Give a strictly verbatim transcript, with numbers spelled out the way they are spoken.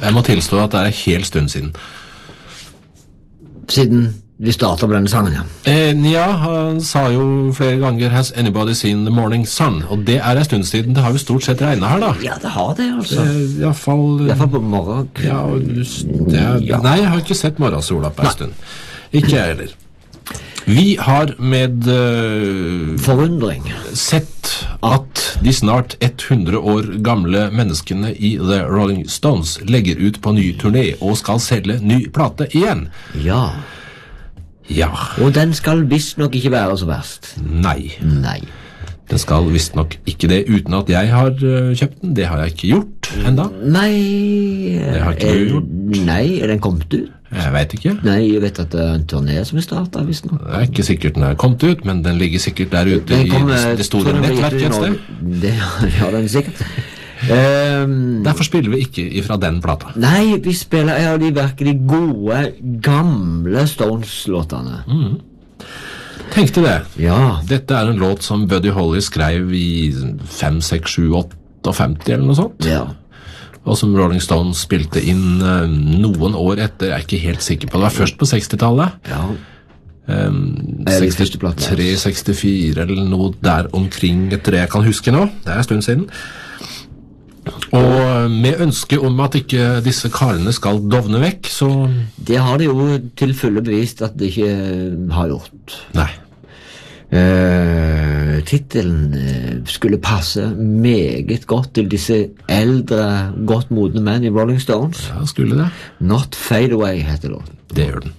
Jeg må tilstå at det er helt stund siden. Siden vi startet på denne sangen, ja. Eh, ja, han sa jo flere ganger Has anybody seen the morning sun? Og det er en stund siden. Det har jo stort sett regnet her da. Ja, det har det, altså. Eh, I hvert fall... I hvert fall på morgen. Ja, det er, Ja. Nei, jeg har ikke sett morgensola på en stund. Ikke jeg heller. Vi har med uh, Forundring sett at de snart hundre år gamle menneskene i The Rolling Stones legger ut på ny turné og skal selge ny plate igjen. Ja. Ja. Og den skal visst nok ikke være så verst. Nei. Nei. Den skal visst nok ikke det uten at jeg har uh, kjøpt den. Det har jeg ikke gjort enda. Nei. Det har ikke er, du gjort. Nei, er den kommet ut? Jeg vet ikke. Nei, jeg vet at det er en turné som er startet, visst nok. Det er ikke sikkert den er kommet ut, men den ligger sikkert der ute Den kommer- i det store tror den blir nettverket gitt et ut i sted. Norge. Det ja, den sikkert. Ehm, Derfor spiller vi ikke ifra den plata. nei, vi spiller en av de virkelig gode, gamle Stones-låtene. Tenkte det. Ja, Dette er en låt som Buddy Holly skrev i fem, seks, sju, åttiofemti eller noe sånt. ja. Og som Rolling Stones spilte inn eh, noen år etter. Jeg er ikke helt sikker på. Det var først på sekstitallet. Ja, Um, Er det første platen? sekstitre, sekstifire eller noe der omkring etter det jeg kan huske nå. Det er en stund siden. Og med ønske om at ikke disse karene skal dovne vekk, så det har de jo til fulle bevist at de ikke har gjort. nei. Uh, Titelen eh, skulle passe meget godt til disse eldre, godt modne menn i Rolling Stones. Ja, skulle det. Not Fade Away heter låten. Det gjør den.